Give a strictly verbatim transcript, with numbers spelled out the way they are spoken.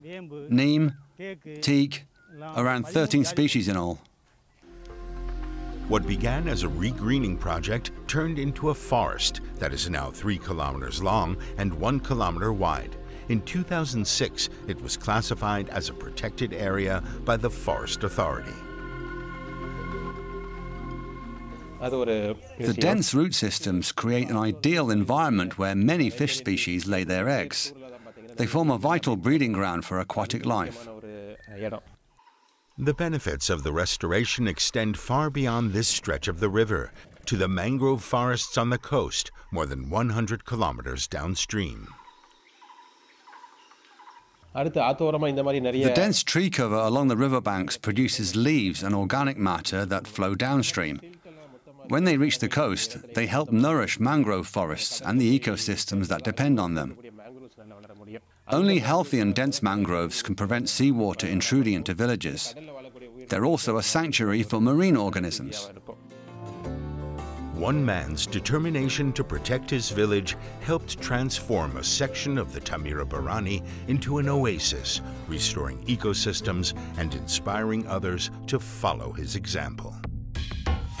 neem, teak, around thirteen species in all. What began as a regreening project turned into a forest that is now three kilometers long and one kilometer wide. In two thousand six, it was classified as a protected area by the Forest Authority. The dense root systems create an ideal environment where many fish species lay their eggs. They form a vital breeding ground for aquatic life. The benefits of the restoration extend far beyond this stretch of the river to the mangrove forests on the coast, more than one hundred kilometers downstream. The dense tree cover along the riverbanks produces leaves and organic matter that flow downstream. When they reach the coast, they help nourish mangrove forests and the ecosystems that depend on them. Only healthy and dense mangroves can prevent seawater intruding into villages. They're also a sanctuary for marine organisms. One man's determination to protect his village helped transform a section of the Thamirabarani into an oasis, restoring ecosystems and inspiring others to follow his example.